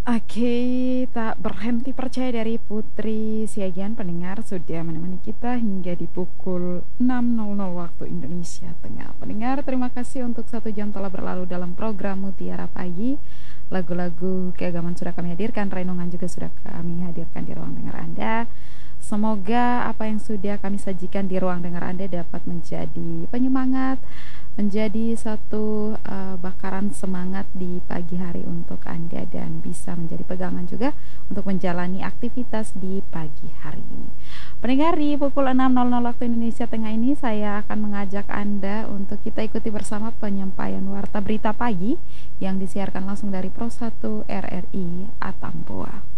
Oke, tak berhenti percaya dari Putri Siagian pendengar sudah menemani kita hingga di pukul 6.00 waktu Indonesia Tengah. Pendengar, terima kasih untuk 1 jam telah berlalu dalam program Mutiara Pagi. Lagu-lagu keagamaan sudah kami hadirkan, renungan juga sudah kami hadirkan di ruang dengar Anda. Semoga apa yang sudah kami sajikan di ruang dengar Anda dapat menjadi penyemangat, menjadi satu bakaran semangat di pagi hari untuk Anda dan bisa menjadi pegangan juga untuk menjalani aktivitas di pagi hari ini. Pendengar, di pukul 6.00 waktu Indonesia Tengah ini saya akan mengajak Anda untuk kita ikuti bersama penyampaian Warta Berita Pagi yang disiarkan langsung dari Pro 1 RRI Atambua.